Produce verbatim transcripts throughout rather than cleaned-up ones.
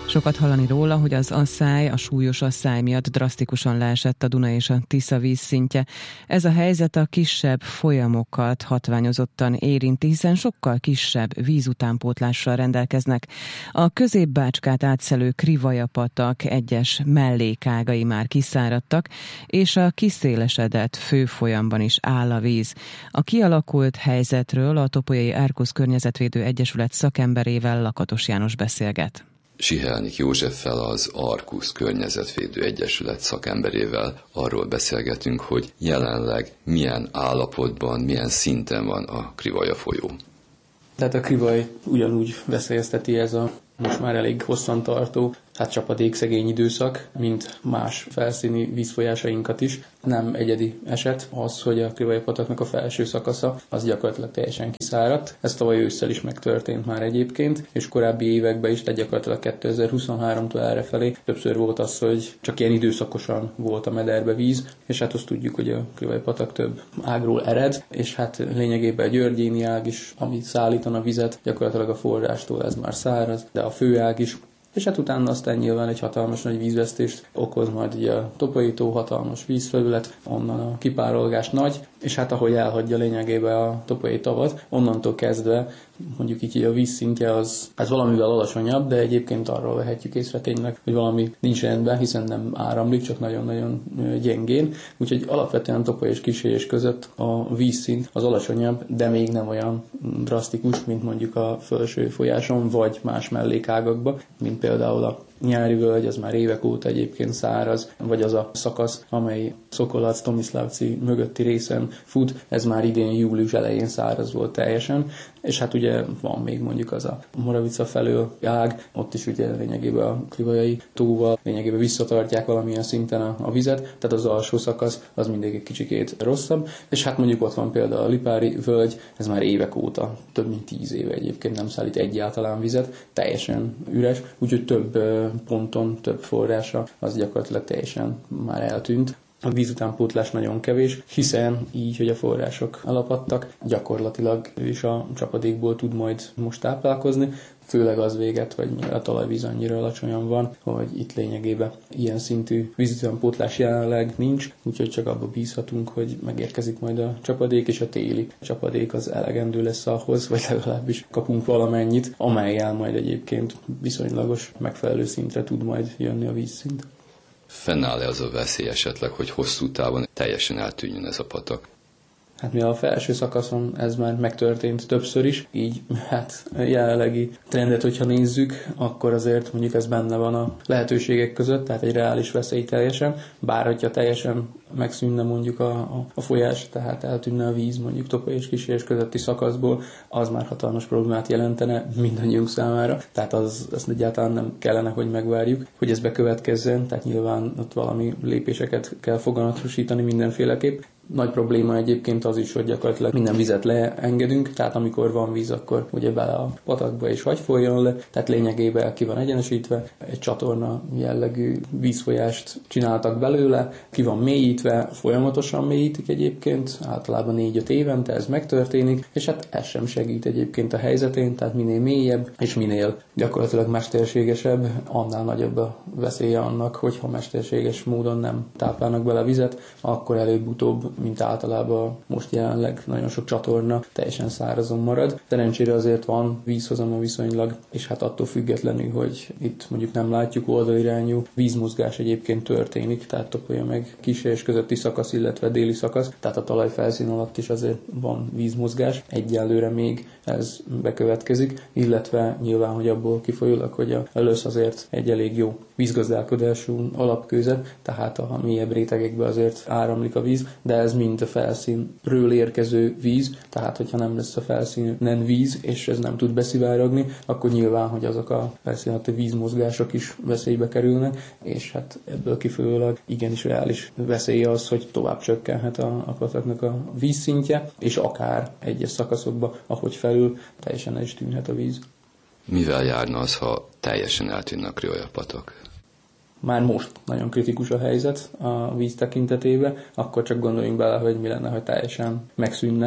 Sokat hallani róla, hogy az asszály, a súlyos asszály miatt drasztikusan leesett a Duna és a Tisza vízszintje. Ez a helyzet a kisebb folyamokat hatványozottan érinti, hiszen sokkal kisebb vízutánpótlással rendelkeznek. A Közép-Bácskát átszelő Krivaja-patak egyes mellékágai már kiszáradtak, és a kiszélesedett főfolyamban is áll a víz. A kialakult helyzetről a Topolyai Arcus Környezetvédő Egyesület szakemberével Lakatos János beszélget. Sihelnik Józseffel, az Arcus Környezetvédő Egyesület szakemberével arról beszélgetünk, hogy jelenleg milyen állapotban, milyen szinten van a Krivaja folyó. Tehát a Krivaj ugyanúgy veszélyezteti ez a most már elég hosszantartó, hát csapadékszegény időszak, mint más felszíni vízfolyásainkat is. Nem egyedi eset az, hogy a Krivaja-pataknak a felső szakasza az gyakorlatilag teljesen kiszáradt. Ez tavaly ősszel is megtörtént már egyébként, és korábbi években is, tehát gyakorlatilag kétezer-huszonháromtól errefelé többször volt az, hogy csak ilyen időszakosan volt a mederbe víz, és hát azt tudjuk, hogy a Krivaja-patak több ágról ered, és hát lényegében a Györgyéni ág is, amit szállítana vizet, gyakorlatilag a forrástól ez már száraz, de a főág is. És hát utána aztán nyilván egy hatalmas nagy vízvesztést okoz majd ugye a Topolyai tó, hatalmas vízfelület, onnan a kipárolgás nagy, és hát ahogy elhagyja lényegében a Topolyai tavat, onnantól kezdve mondjuk így a vízszintje az, az valamivel alacsonyabb, de egyébként arról vehetjük észre tényleg, hogy valami nincs rendben, hiszen nem áramlik, csak nagyon-nagyon gyengén. Úgyhogy alapvetően Topoly és Kishelyes között a vízszint az alacsonyabb, de még nem olyan drasztikus, mint mondjuk a felső folyáson, vagy más mellékágakban, mint például a Nyári völgy, az már évek óta egyébként száraz, vagy az a szakasz, amely Szokolac-Tomislavci mögötti részen fut, ez már idén július elején száraz volt teljesen, és hát ugye van még mondjuk az a Moravica felől ág, ott is ugye lényegében a Krivajai tóval lényegében visszatartják valamilyen szinten a, a vizet, tehát az alsó szakasz az mindig egy kicsikét rosszabb, és hát mondjuk ott van például a Lipári völgy, ez már évek óta, több mint tíz éve egyébként nem szállít egyáltalán vizet, teljesen üres, úgyhogy több ponton, több forrása az gyakorlatilag teljesen már eltűnt. A vízutánpótlás nagyon kevés, hiszen így, hogy a források elapadtak, gyakorlatilag ő is a csapadékból tud majd most táplálkozni, főleg az véget, hogy a talajvíz annyira alacsonyan van, hogy itt lényegében ilyen szintű vízutánpótlás jelenleg nincs, úgyhogy csak abba bízhatunk, hogy megérkezik majd a csapadék, és a téli csapadék az elegendő lesz ahhoz, vagy legalábbis kapunk valamennyit, amellyel majd egyébként viszonylagos megfelelő szintre tud majd jönni a vízszint. Fennáll-e az a veszély esetleg, hogy hosszú távon teljesen eltűnjön ez a patak? Hát mivel a felső szakaszon ez már megtörtént többször is, így hát a jelenlegi trendet, hogyha nézzük, akkor azért mondjuk ez benne van a lehetőségek között, tehát egy reális veszély teljesen, bár hogyha teljesen megszűnne mondjuk a, a, a folyás, tehát eltűnne a víz mondjuk Topoly és Kishelyes közötti szakaszból, az már hatalmas problémát jelentene mindannyiunk számára, tehát az, azt egyáltalán nem kellene, hogy megvárjuk, hogy ez bekövetkezzen, tehát nyilván ott valami lépéseket kell foganatosítani mindenféleképp. Nagy probléma egyébként az is, hogy gyakorlatilag minden vizet leengedünk, tehát amikor van víz, akkor ugye bele a patakba és hagy folyjon le, tehát lényegében ki van egyenesítve, egy csatorna jellegű vízfolyást csináltak belőle, ki van mélyítve, folyamatosan mélyítik egyébként, általában négy-öt évente ez megtörténik, és hát ez sem segít egyébként a helyzetén, tehát minél mélyebb és minél gyakorlatilag mesterségesebb, annál nagyobb a veszélye annak, hogyha mesterséges módon nem táplálnak bele vizet, akkor előbb-utóbb, mint általában most jelenleg nagyon sok csatorna teljesen szárazon marad. Szerencsére azért van vízhozama viszonylag, és hát attól függetlenül, hogy itt mondjuk nem látjuk oldalirányú vízmozgás egyébként történik, tehát Topolya meg Kishelyes közötti szakasz, illetve déli szakasz, tehát a talajfelszín alatt is azért van vízmozgás. Egyelőre még ez bekövetkezik, illetve nyilván, hogy abból kifolyólag, hogy a elősz azért egy elég jó vízgazdálkodású alapkőzet, tehát a mélyebb rétegekbe azért áramlik a víz, de ez mind a felszínről érkező víz, tehát hogyha nem lesz a felszínen víz, és ez nem tud beszivárogni, akkor nyilván, hogy azok a felszínalatti vízmozgások is veszélybe kerülnek, és hát ebből kifolyólag igenis reális veszélye az, hogy tovább csökkenhet a, a pataknak a vízszintje, és akár egyes szakaszokban, ahogy felül, teljesen el is tűnhet a víz. Mivel járna az, ha teljesen eltűnne a Krivaja-patak? Már most nagyon kritikus a helyzet a víz tekintetében, akkor csak gondoljunk bele, hogy mi lenne, ha teljesen megszűnne.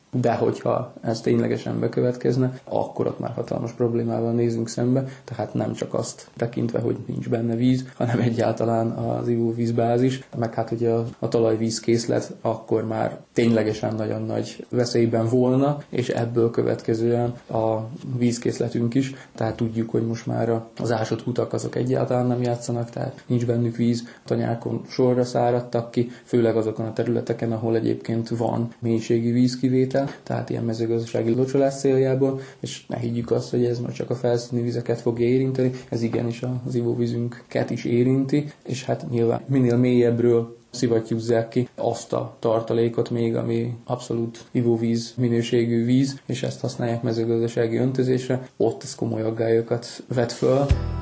de hogyha ez ténylegesen bekövetkezne, akkor ott már hatalmas problémával nézünk szembe, tehát nem csak azt tekintve, hogy nincs benne víz, hanem egyáltalán az ivóvízbázis, meg hát ugye a, a talajvízkészlet akkor már ténylegesen nagyon nagy veszélyben volna, és ebből következően a vízkészletünk is, tehát tudjuk, hogy most már az ásott kutak azok egyáltalán nem játszanak, tehát nincs bennük víz, tanyákon sorra száradtak ki, főleg azokon a területeken, ahol egyébként van mélységi vízkivétel, tehát ilyen mezőgazdasági locsolás céljából, és ne higgyük azt, hogy ez már csak a felszíni vizeket fogja érinteni, ez igenis az ivóvízünket is érinti, és hát nyilván minél mélyebbről szivattyúzzák ki azt a tartalékot még, ami abszolút ivóvíz minőségű víz, és ezt használják mezőgazdasági öntözésre, ott ez komoly aggályokat vet föl.